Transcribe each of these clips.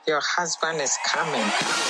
Your husband is coming.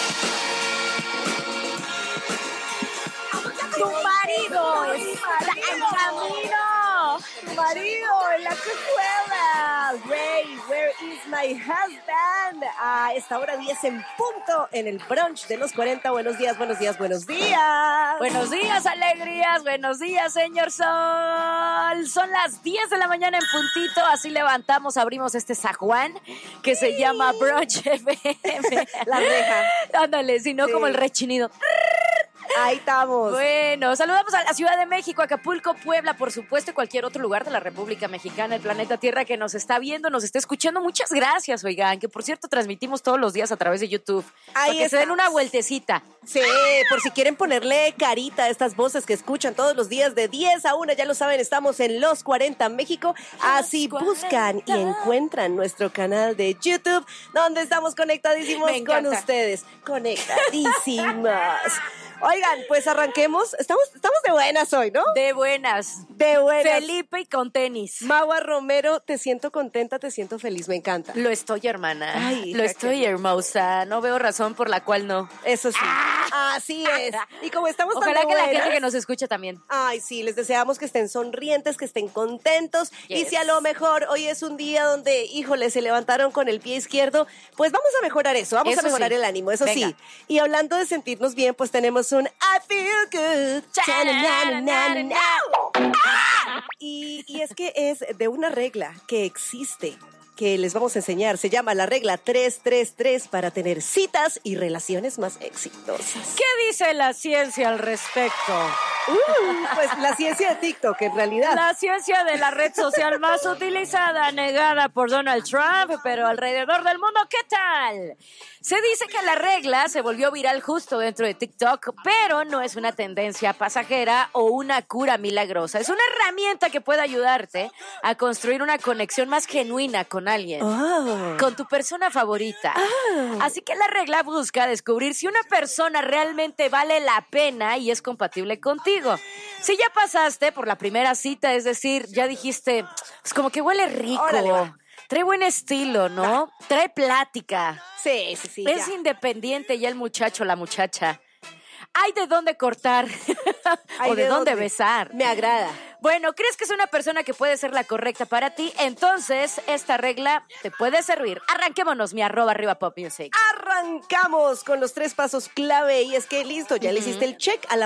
Tu marido está en camino. Tu marido en la cajuela. Ray, where is my husband? A esta hora 10 en punto en el brunch de los 40. Buenos días, buenos días, buenos días. Buenos días, alegrías. Buenos días, señor Sol. Son las 10 de la mañana en puntito. Así levantamos, abrimos este zaguán que se llama Brunch FM. La reja. Ándale, si no, Sí. como el rechinido. Ahí estamos. Bueno, saludamos a la Ciudad de México, Acapulco, Puebla, por supuesto, y cualquier otro lugar de la República Mexicana, el planeta Tierra que nos está viendo, nos está escuchando. Muchas gracias, oigan, que por cierto transmitimos todos los días a través de YouTube. Ahí para que se den estamos. una vueltecita. Sí, por si quieren ponerle carita a estas voces que escuchan todos los días de 10 a 1, ya lo saben, estamos en Los 40 México. Así buscan y encuentran nuestro canal de YouTube, donde estamos conectadísimos Me con encanta. ustedes. Conectadísimas. Oigan, pues arranquemos. Estamos de buenas hoy, ¿no? De buenas. De buenas. Felipe y con tenis. Maua Romero, te siento contenta, te siento feliz, me encanta. Lo estoy, hermana. Ay, Lo hija, estoy, qué- hermosa. No veo razón por la cual no. Eso sí. Así es. Y como estamos tan Ojalá de que la buenas, gente que nos escuche también. ay, sí, les deseamos que estén sonrientes, que estén contentos. Y Yes. si a lo mejor hoy es un día donde, híjole, se levantaron con el pie izquierdo, pues vamos a mejorar eso, vamos Eso a mejorar sí. el ánimo, eso Venga. sí. Y hablando de sentirnos bien, pues tenemos un I feel good. Cha-na-na-na-na-na. Y es que es de una regla que existe, que les vamos a enseñar. Se llama la regla 333 para tener citas y relaciones más exitosas. ¿Qué dice la ciencia al respecto? Pues la ciencia de TikTok, en realidad. La ciencia de la red social más utilizada, negada por Donald Trump, pero alrededor del mundo, ¿qué tal? Se dice que la regla se volvió viral justo dentro de TikTok, pero no es una tendencia pasajera o una cura milagrosa. Es una herramienta que puede ayudarte a construir una conexión más genuina con alguien. Oh. Con tu persona favorita. Así que la regla busca descubrir si una persona realmente vale la pena y es compatible contigo. Si ya pasaste por la primera cita, es decir, ya dijiste, pues como que huele rico, Órale, va. trae buen estilo, ¿no? Trae plática, Sí, sí, sí. es ya. independiente ya el muchacho, la muchacha. Hay de dónde cortar Ay, o de dónde besar. Me agrada. Bueno, ¿crees que es una persona que puede ser la correcta para ti? Entonces, esta regla te puede servir. Arranquémonos, mi @arriba pop music. Arrancamos con los 3 pasos clave y es que listo, ya le hiciste el check a la